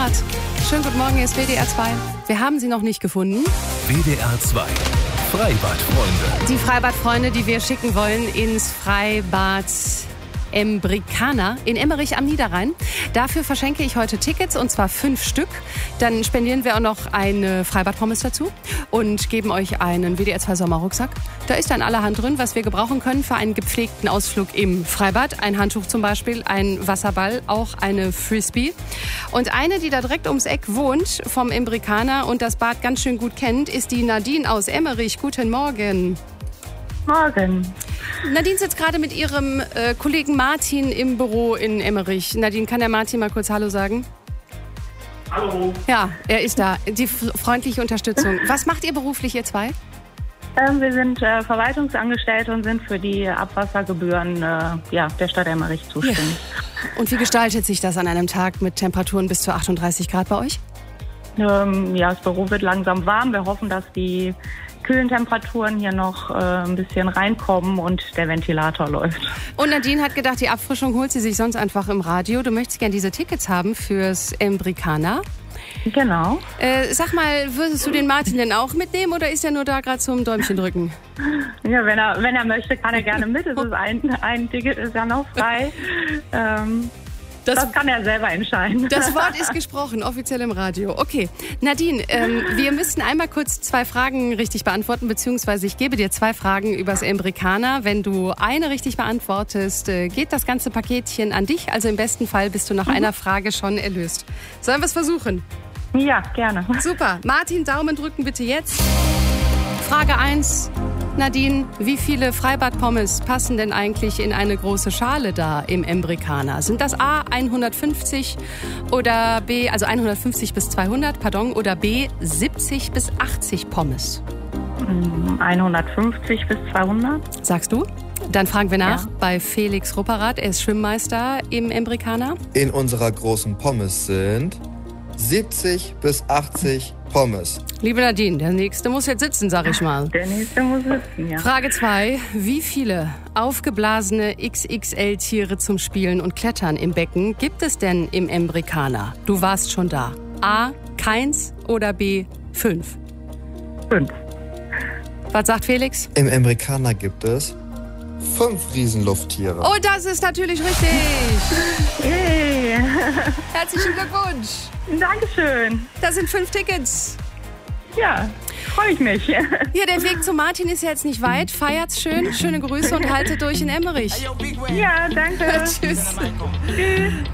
Freibad. Schönen guten Morgen, hier ist WDR 2. Wir haben sie noch nicht gefunden. WDR 2. Freibadfreunde. Die Freibadfreunde, die wir schicken wollen ins Freibad Embricana in Emmerich am Niederrhein. Dafür verschenke ich heute Tickets, und zwar 5 Stück. Dann spendieren wir auch noch eine Freibad-Pommes dazu und geben euch einen WDR 2 Sommerrucksack. Da ist dann allerhand drin, was wir gebrauchen können für einen gepflegten Ausflug im Freibad. Ein Handtuch zum Beispiel, ein Wasserball, auch eine Frisbee. Und eine, die da direkt ums Eck wohnt, vom Embricana und das Bad ganz schön gut kennt, ist die Nadine aus Emmerich. Guten Morgen. Morgen. Nadine sitzt gerade mit ihrem Kollegen Martin im Büro in Emmerich. Nadine, kann der Martin mal kurz Hallo sagen? Hallo. Ja, er ist da. Die freundliche Unterstützung. Was macht ihr beruflich, ihr zwei? Wir sind Verwaltungsangestellte und sind für die Abwassergebühren der Stadt Emmerich zuständig. Ja. Und wie gestaltet sich das an einem Tag mit Temperaturen bis zu 38 Grad bei euch? Das Büro wird langsam warm. Wir hoffen, dass die kühlen Temperaturen hier noch ein bisschen reinkommen und der Ventilator läuft. Und Nadine hat gedacht, die Abfrischung holt sie sich sonst einfach im Radio. Du möchtest gerne diese Tickets haben fürs Embricana. Genau. Sag mal, würdest du den Martin denn auch mitnehmen oder ist er nur da gerade zum Däumchen drücken? Ja, wenn er möchte, kann er gerne mit. Es ist ein Ticket ist ja noch frei. Das kann er selber entscheiden. Das Wort ist gesprochen, offiziell im Radio. Okay, Nadine, wir müssten einmal kurz 2 Fragen richtig beantworten, beziehungsweise ich gebe dir 2 Fragen übers Embricana. Wenn du eine richtig beantwortest, geht das ganze Paketchen an dich. Also im besten Fall bist du nach einer Frage schon erlöst. Sollen wir es versuchen? Ja, gerne. Super. Martin, Daumen drücken bitte jetzt. Frage 1. Nadine, wie viele Freibad-Pommes passen denn eigentlich in eine große Schale da im Embricana? Sind das A 150 oder B, also 150 bis 200, oder B 70 bis 80 Pommes? 150 bis 200. Sagst du? Dann fragen wir nach bei Felix Rupperath. Er ist Schwimmmeister im Embricana. In unserer großen Pommes sind 70 bis 80 Pommes. Liebe Nadine, der Nächste muss jetzt sitzen, sag ich mal. Der Nächste muss sitzen, ja. Frage 2. Wie viele aufgeblasene XXL-Tiere zum Spielen und Klettern im Becken gibt es denn im Embricana? Du warst schon da. A. Keins oder B. 5? 5. Was sagt Felix? Im Embricana gibt es 5 Riesenlufttiere. Oh, das ist natürlich richtig. Hey. Herzlichen Glückwunsch. Dankeschön. Das sind 5 Tickets. Ja, freue ich mich. Ja, der Weg zu Martin ist ja jetzt nicht weit. Feiert's schön, schöne Grüße und haltet durch in Emmerich. Ja, danke. Tschüss. Tschüss.